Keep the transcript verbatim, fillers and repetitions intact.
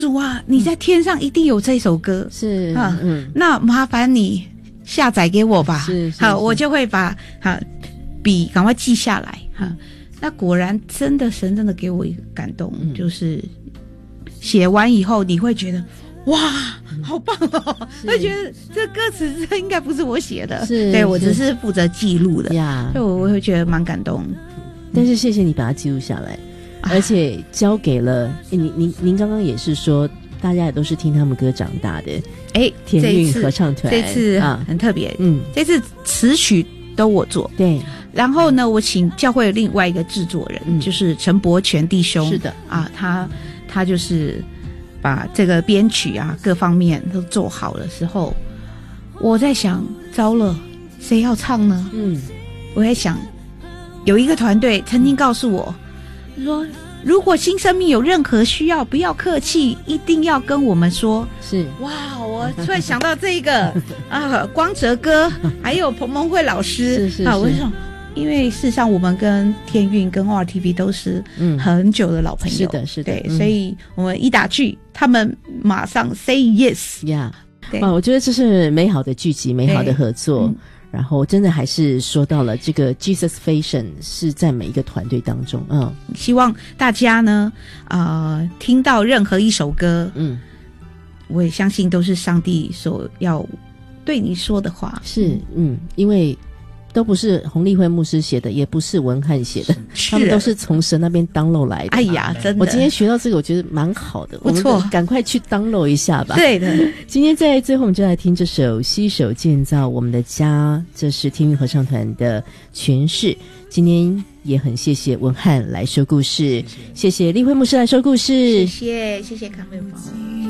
主啊，你在天上一定有这首歌， 是啊， 嗯， 那麻烦你下载给我吧， 是是好， 是我就会把好笔赶快记下来哈。那果然真的神真的给我一个感动， 嗯就是写完以后你会觉得哇，好棒哦！会觉得这歌词这应该不是我写的， 是对我是只是负责记录的呀， 所以我会觉得蛮感动。 但是谢谢你把它记录下来， 啊而且交给了诶您您您刚刚也是说，大家也都是听他们歌长大的， 哎， 田韵这一次合唱团这次啊很特别， 嗯， 这次词曲都我做， 对， 然后呢，我请教会另外一个制作人， 嗯就是陈伯全弟兄， 是的啊，他他就是把这个编曲啊各方面都做好的时候，我在想，糟了，谁要唱呢？ 嗯， 我在想，有一个团队曾经告诉我说，如果新生命有任何需要，不要客气，一定要跟我们说。 是哇，我突然想到这一个啊，光哲哥还有彭蒙慧老师， 是是啊，我是就想，因为事实上我们跟天韵跟 O R T V 都是嗯很久的老朋友， 是的是的对， 嗯所以我们一打剧，他们马上 say yes， 呀， 对哇，我觉得这是美好的聚集，美好的合作。 嗯然后真的还是说到了这个 Jesus Fashion 是在每一个团队当中，嗯希望大家呢，呃，听到任何一首歌， 嗯， 我也相信都是上帝所要对你说的话， 是嗯，因为都不是洪立辉牧师写的，也不是文翰写的，他们都是从神那边 download 来的。 哎呀，真的， 我今天学到这个，我觉得蛮好的， 不错我们赶快去 download 一下吧。 对的。 今天在最后，我们就来听这首《携手建造我们的家》，这是天韵合唱团的诠释。今天也很谢谢文翰来说故事，谢谢立辉牧师来说故事， 谢谢谢谢康妹宝。